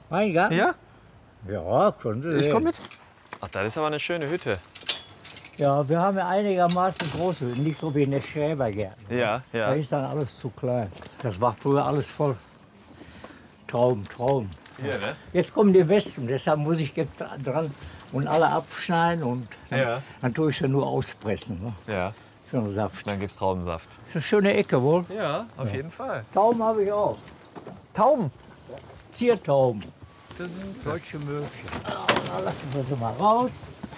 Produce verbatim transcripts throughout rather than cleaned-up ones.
Mein Garten? Ja? Ja, können Sie Ich sehen. komme mit. Ach, das ist aber eine schöne Hütte. Ja, wir haben ja einigermaßen große, nicht so wie in der Schrebergärten. Ja, Da ja. ist dann alles zu klein. Das war früher alles voll. Traum, Traum. Hier, ne? Jetzt kommen die Wespen, deshalb muss ich jetzt dran und alle abschneiden und dann, Ja. dann tue ich sie nur auspressen. Ne? Ja. Für den Saft. Dann gibt's Traubensaft. Das ist eine schöne Ecke wohl. Ja, auf jeden Fall. Tauben habe ich auch. Tauben. Ziertauben. Das sind Solche Möbchen. Da lassen wir sie mal raus.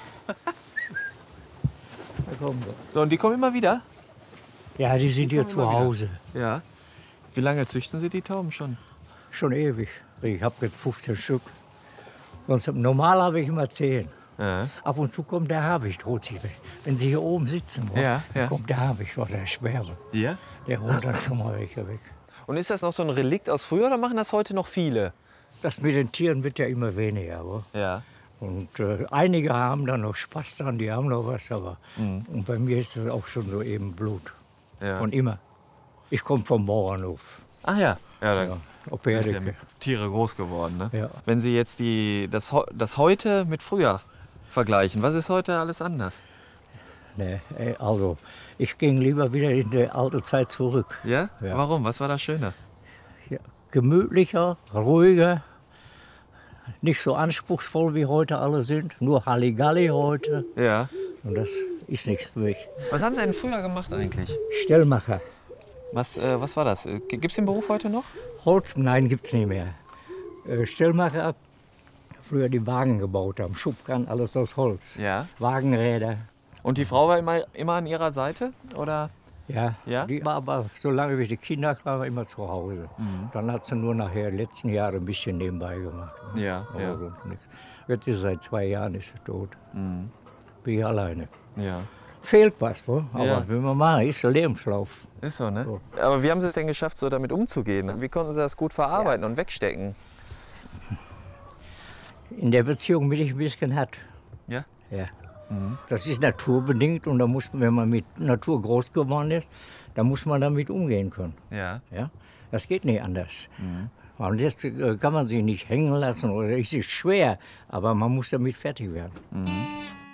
Da kommen wir. So, und die kommen immer wieder? Ja, die sind hier zu Hause. Ja. Wie lange züchten Sie die Tauben schon? Schon ewig. Ich habe jetzt fünfzehn Stück. Sonst, normal habe ich immer zehn. Ja. Ab und zu kommt der Habicht, holt sich weg. Wenn Sie hier oben sitzen, wo, Ja, dann ja. kommt der Habicht, oder der Schwäbe. Ja? Der holt dann schon mal welche weg. Und ist das noch so ein Relikt aus früher oder machen das heute noch viele? Das mit den Tieren wird ja immer weniger. Wo? Ja. Und äh, einige haben dann noch Spaß dran, die haben noch was. Aber und bei mir ist das auch schon so eben Blut. Ja. Von immer. Ich komme vom Bauernhof. Ach ja. Ja, dann Ja, auf sind Sie ja Erdeke. mit Tiere groß geworden, ne? Ja. Wenn Sie jetzt die, das, Heu- das heute mit früher vergleichen, was ist heute alles anders? Nee, äh, also, ich ging lieber wieder in die alte Zeit zurück. Ja? Ja. Warum? Was war das Schöne? Ja, gemütlicher, ruhiger, nicht so anspruchsvoll wie heute alle sind. Nur Halligalli heute. Ja. Und das ist nichts für mich. Was haben Sie denn früher gemacht eigentlich? Stellmacher. Was, äh, was war das? Gibt es den Beruf heute noch? Holz, nein, gibt's nicht mehr. Äh, Stellmacher, früher die Wagen gebaut haben. Schubkarren, alles aus Holz. Ja. Wagenräder. Und die Frau war immer, immer an Ihrer Seite? Oder? Ja, Ja? die war aber solange wie die Kinder waren, immer zu Hause. Dann hat sie nur nachher letzten Jahre ein bisschen nebenbei gemacht. ne? Ja, Aber ja. sonst nichts. Jetzt ist sie seit zwei Jahren ist sie tot. Bin ich alleine. Ja. Fehlt was, wo? aber Ja. will man machen, ist der Lebenslauf. Ist so, ne? So. Aber wie haben Sie es denn geschafft, so damit umzugehen? Wie konnten Sie das gut verarbeiten und wegstecken? In der Beziehung bin ich ein bisschen hart. Ja? Ja. Das ist naturbedingt und da muss man, wenn man mit Natur groß geworden ist, dann muss man damit umgehen können. Ja. Ja? Das geht nicht anders. Und jetzt äh, kann man sich nicht hängen lassen oder es ist schwer, aber man muss damit fertig werden.